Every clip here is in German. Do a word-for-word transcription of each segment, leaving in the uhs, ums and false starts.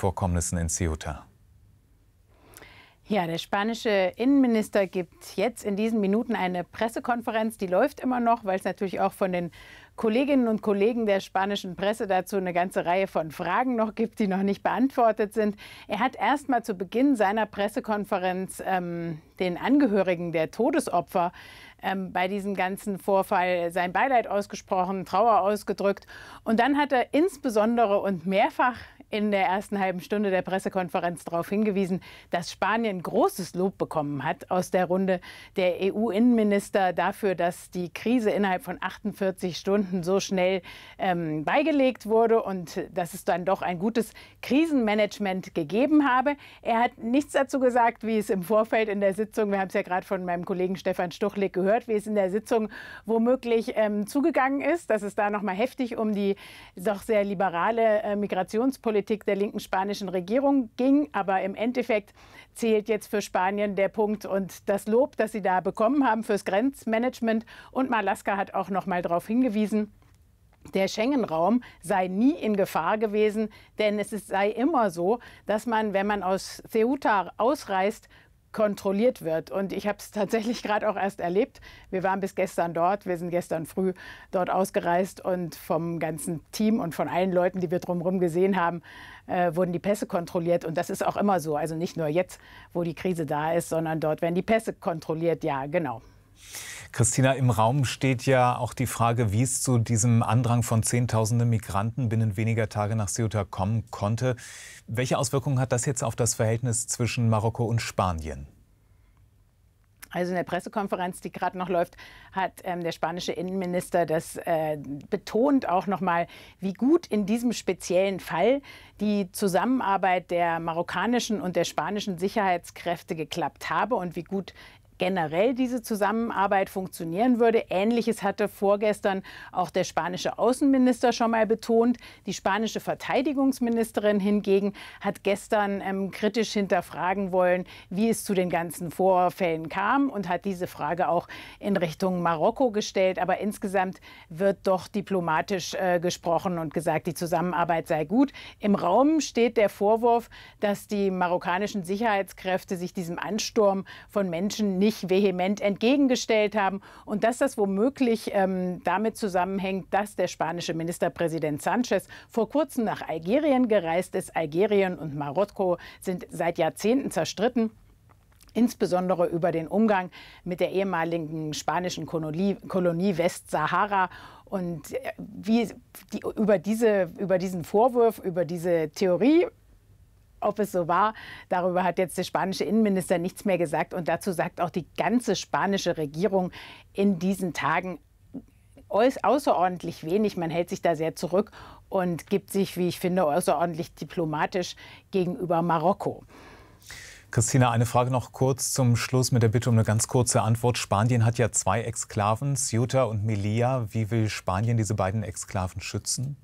Vorkommnissen in Ceuta. Ja, der spanische Innenminister gibt jetzt in diesen Minuten eine Pressekonferenz. Die läuft immer noch, weil es natürlich auch von den Kolleginnen und Kollegen der spanischen Presse dazu eine ganze Reihe von Fragen noch gibt, die noch nicht beantwortet sind. Er hat erst mal zu Beginn seiner Pressekonferenz ähm, den Angehörigen der Todesopfer ähm, bei diesem ganzen Vorfall sein Beileid ausgesprochen, Trauer ausgedrückt. Und dann hat er insbesondere und mehrfach in der ersten halben Stunde der Pressekonferenz darauf hingewiesen, dass Spanien großes Lob bekommen hat aus der Runde der E U-Innenminister dafür, dass die Krise innerhalb von achtundvierzig Stunden so schnell ähm, beigelegt wurde und dass es dann doch ein gutes Krisenmanagement gegeben habe. Er hat nichts dazu gesagt, wie es im Vorfeld in der Sitzung, wir haben es ja gerade von meinem Kollegen Stefan Stuchlik gehört, wie es in der Sitzung womöglich ähm, zugegangen ist, dass es da noch mal heftig um die doch sehr liberale äh, Migrationspolitik der linken spanischen Regierung ging. Aber im Endeffekt zählt jetzt für Spanien der Punkt und das Lob, das sie da bekommen haben fürs Grenzmanagement. Und Marlaska hat auch noch mal darauf hingewiesen, der Schengen-Raum sei nie in Gefahr gewesen, denn es sei immer so, dass man, wenn man aus Ceuta ausreist, kontrolliert wird. Und ich habe es tatsächlich gerade auch erst erlebt. Wir waren bis gestern dort. Wir sind gestern früh dort ausgereist und vom ganzen Team und von allen Leuten, die wir drumherum gesehen haben, äh, wurden die Pässe kontrolliert. Und das ist auch immer so. Also nicht nur jetzt, wo die Krise da ist, sondern dort werden die Pässe kontrolliert. Ja, genau. Christina, im Raum steht ja auch die Frage, wie es zu diesem Andrang von Zehntausenden Migranten binnen weniger Tage nach Ceuta kommen konnte. Welche Auswirkungen hat das jetzt auf das Verhältnis zwischen Marokko und Spanien? Also in der Pressekonferenz, die gerade noch läuft, hat ähm, der spanische Innenminister das äh, betont auch noch mal, wie gut in diesem speziellen Fall die Zusammenarbeit der marokkanischen und der spanischen Sicherheitskräfte geklappt habe und wie gut generell diese Zusammenarbeit funktionieren würde. Ähnliches hatte vorgestern auch der spanische Außenminister schon mal betont. Die spanische Verteidigungsministerin hingegen hat gestern ähm, kritisch hinterfragen wollen, wie es zu den ganzen Vorfällen kam und hat diese Frage auch in Richtung Marokko gestellt. Aber insgesamt wird doch diplomatisch äh, gesprochen und gesagt, die Zusammenarbeit sei gut. Im Raum steht der Vorwurf, dass die marokkanischen Sicherheitskräfte sich diesem Ansturm von Menschen nicht vehement entgegengestellt haben und dass das womöglich ähm, damit zusammenhängt, dass der spanische Ministerpräsident Sanchez vor kurzem nach Algerien gereist ist. Algerien und Marokko sind seit Jahrzehnten zerstritten, insbesondere über den Umgang mit der ehemaligen spanischen Kolonie, Kolonie Westsahara. Und wie die, über, diese, über diesen Vorwurf, über diese Theorie, ob es so war, darüber hat jetzt der spanische Innenminister nichts mehr gesagt. Und dazu sagt auch die ganze spanische Regierung in diesen Tagen außerordentlich wenig. Man hält sich da sehr zurück und gibt sich, wie ich finde, außerordentlich diplomatisch gegenüber Marokko. Christina, eine Frage noch kurz zum Schluss mit der Bitte um eine ganz kurze Antwort. Spanien hat ja zwei Exklaven, Ceuta und Melilla. Wie will Spanien diese beiden Exklaven schützen?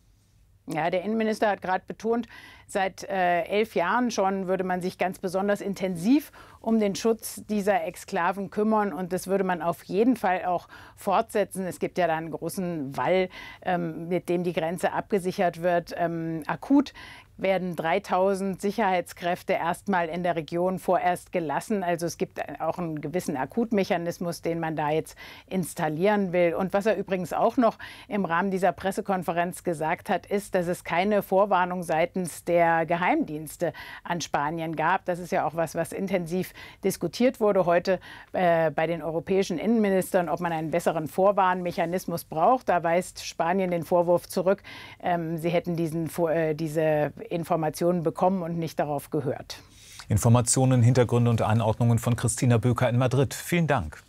Ja, der Innenminister hat gerade betont, seit äh, elf Jahren schon würde man sich ganz besonders intensiv um den Schutz dieser Exklaven kümmern. Und das würde man auf jeden Fall auch fortsetzen. Es gibt ja da einen großen Wall, ähm, mit dem die Grenze abgesichert wird. Ähm, akut werden dreitausend Sicherheitskräfte erstmal in der Region vorerst gelassen. Also es gibt auch einen gewissen Akutmechanismus, den man da jetzt installieren will. Und was er übrigens auch noch im Rahmen dieser Pressekonferenz gesagt hat, ist, dass es keine Vorwarnung seitens der Geheimdienste an Spanien gab. Das ist ja auch was, was intensiv diskutiert wurde heute äh, bei den europäischen Innenministern, ob man einen besseren Vorwarnmechanismus braucht. Da weist Spanien den Vorwurf zurück, ähm, sie hätten diesen, äh, diese Informationen bekommen und nicht darauf gehört. Informationen, Hintergründe und Einordnungen von Christina Böker in Madrid. Vielen Dank.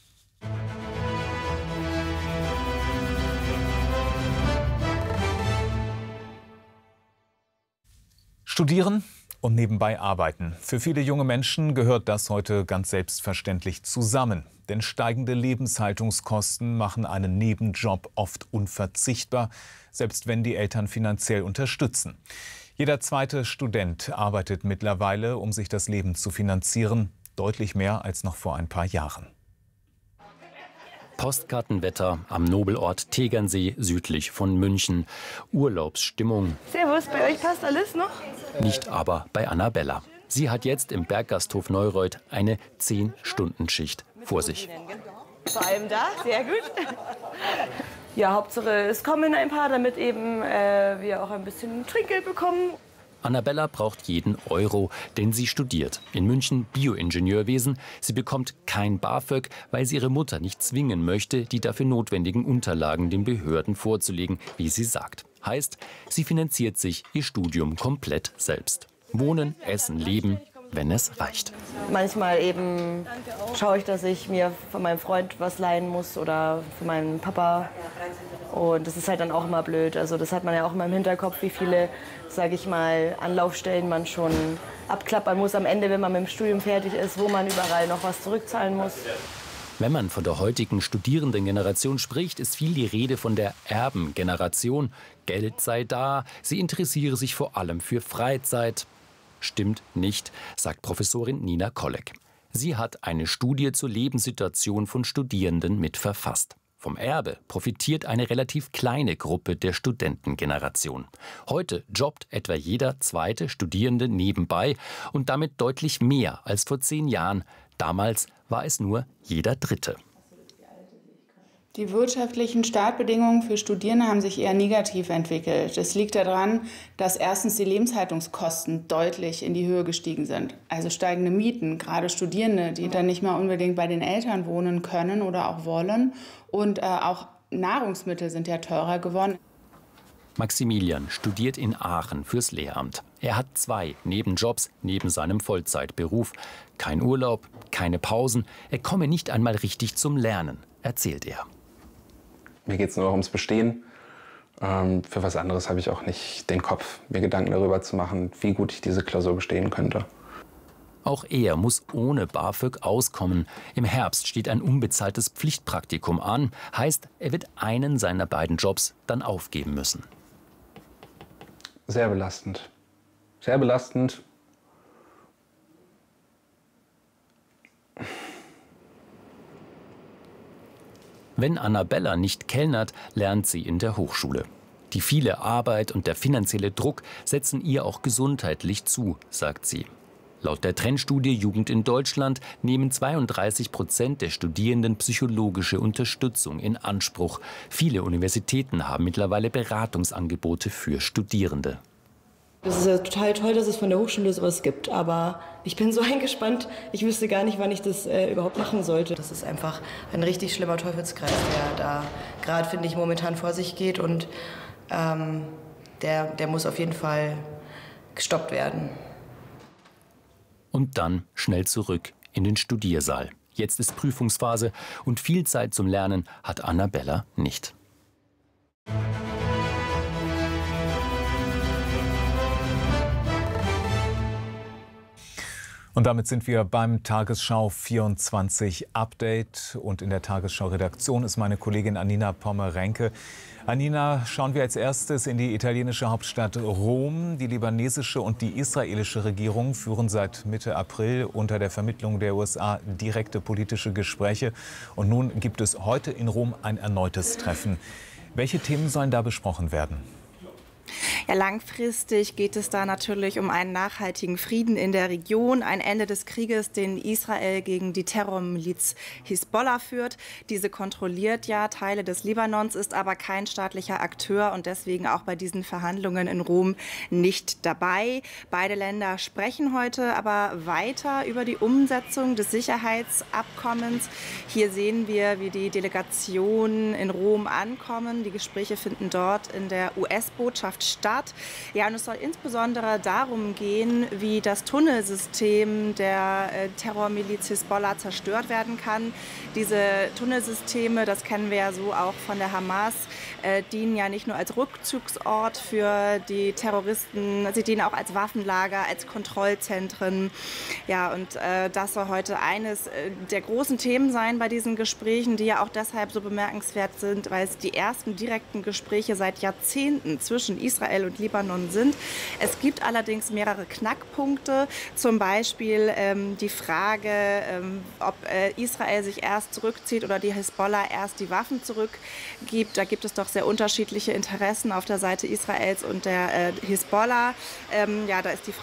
Studieren und nebenbei arbeiten. Für viele junge Menschen gehört das heute ganz selbstverständlich zusammen. Denn steigende Lebenshaltungskosten machen einen Nebenjob oft unverzichtbar, selbst wenn die Eltern finanziell unterstützen. Jeder zweite Student arbeitet mittlerweile, um sich das Leben zu finanzieren. Deutlich mehr als noch vor ein paar Jahren. Postkartenwetter am Nobelort Tegernsee südlich von München. Urlaubsstimmung. Servus, bei euch passt alles noch? Nicht aber bei Annabella. Sie hat jetzt im Berggasthof Neureuth eine zehn-Stunden-Schicht vor sich. Vor allem da, sehr gut. Ja, Hauptsache es kommen ein paar, damit eben äh, wir auch ein bisschen Trinkgeld bekommen. Annabella braucht jeden Euro, denn sie studiert in München Bioingenieurwesen. Sie bekommt kein BAföG, weil sie ihre Mutter nicht zwingen möchte, die dafür notwendigen Unterlagen den Behörden vorzulegen, wie sie sagt. Heißt, sie finanziert sich ihr Studium komplett selbst. Wohnen, essen, leben, wenn es reicht. Manchmal eben schaue ich, dass ich mir von meinem Freund was leihen muss oder von meinem Papa. Und das ist halt dann auch immer blöd. Also das hat man ja auch immer im Hinterkopf, wie viele, sage ich mal, Anlaufstellen man schon abklappern muss am Ende, wenn man mit dem Studium fertig ist, wo man überall noch was zurückzahlen muss. Wenn man von der heutigen Studierendengeneration spricht, ist viel die Rede von der Erbengeneration. Geld sei da, sie interessiere sich vor allem für Freizeit. Stimmt nicht, sagt Professorin Nina Kolleg. Sie hat eine Studie zur Lebenssituation von Studierenden mit verfasst. Vom Erbe profitiert eine relativ kleine Gruppe der Studentengeneration. Heute jobbt etwa jeder zweite Studierende nebenbei und damit deutlich mehr als vor zehn Jahren. Damals war es nur jeder Dritte. Die wirtschaftlichen Startbedingungen für Studierende haben sich eher negativ entwickelt. Das liegt daran, dass erstens die Lebenshaltungskosten deutlich in die Höhe gestiegen sind. Also steigende Mieten, gerade Studierende, die dann nicht mal unbedingt bei den Eltern wohnen können oder auch wollen. Und äh, auch Nahrungsmittel sind ja teurer geworden. Maximilian studiert in Aachen fürs Lehramt. Er hat zwei Nebenjobs neben seinem Vollzeitberuf. Kein Urlaub, keine Pausen. Er komme nicht einmal richtig zum Lernen, erzählt er. Mir geht es nur ums Bestehen. Ähm, für was anderes habe ich auch nicht den Kopf, mir Gedanken darüber zu machen, wie gut ich diese Klausur bestehen könnte. Auch er muss ohne BAföG auskommen. Im Herbst steht ein unbezahltes Pflichtpraktikum an. Heißt, er wird einen seiner beiden Jobs dann aufgeben müssen. Sehr belastend. Sehr belastend. Wenn Annabella nicht kellnert, lernt sie in der Hochschule. Die viele Arbeit und der finanzielle Druck setzen ihr auch gesundheitlich zu, sagt sie. Laut der Trendstudie Jugend in Deutschland nehmen zweiunddreißig Prozent der Studierenden psychologische Unterstützung in Anspruch. Viele Universitäten haben mittlerweile Beratungsangebote für Studierende. Das ist ja total toll, dass es von der Hochschule sowas gibt, aber ich bin so eingespannt, ich wüsste gar nicht, wann ich das äh, überhaupt machen sollte. Das ist einfach ein richtig schlimmer Teufelskreis, der da gerade, finde ich, momentan vor sich geht und ähm, der, der muss auf jeden Fall gestoppt werden. Und dann schnell zurück in den Studiersaal. Jetzt ist Prüfungsphase und viel Zeit zum Lernen hat Annabella nicht. Und damit sind wir beim Tagesschau vierundzwanzig Update. Und in der Tagesschau-Redaktion ist meine Kollegin Anina Pommerenke. Anina, schauen wir als erstes in die italienische Hauptstadt Rom. Die libanesische und die israelische Regierung führen seit Mitte April unter der Vermittlung der U S A direkte politische Gespräche. Und nun gibt es heute in Rom ein erneutes Treffen. Welche Themen sollen da besprochen werden? Ja, langfristig geht es da natürlich um einen nachhaltigen Frieden in der Region, ein Ende des Krieges, den Israel gegen die Terrormiliz Hisbollah führt. Diese kontrolliert ja Teile des Libanons, ist aber kein staatlicher Akteur und deswegen auch bei diesen Verhandlungen in Rom nicht dabei. Beide Länder sprechen heute aber weiter über die Umsetzung des Sicherheitsabkommens. Hier sehen wir, wie die Delegationen in Rom ankommen. Die Gespräche finden dort in der U S-Botschaft statt. Ja, und es soll insbesondere darum gehen, wie das Tunnelsystem der äh, Terrormiliz Hisbollah zerstört werden kann. Diese Tunnelsysteme, das kennen wir ja so auch von der Hamas, äh, dienen ja nicht nur als Rückzugsort für die Terroristen, sie dienen auch als Waffenlager, als Kontrollzentren. Ja, und äh, das soll heute eines äh, der großen Themen sein bei diesen Gesprächen, die ja auch deshalb so bemerkenswert sind, weil es die ersten direkten Gespräche seit Jahrzehnten zwischen Israel Israel und Libanon sind. Es gibt allerdings mehrere Knackpunkte, zum Beispiel ähm, die Frage, ähm, ob äh, Israel sich erst zurückzieht oder die Hisbollah erst die Waffen zurückgibt. Da gibt es doch sehr unterschiedliche Interessen auf der Seite Israels und der äh, Hisbollah. Ähm, ja, da ist die Frage,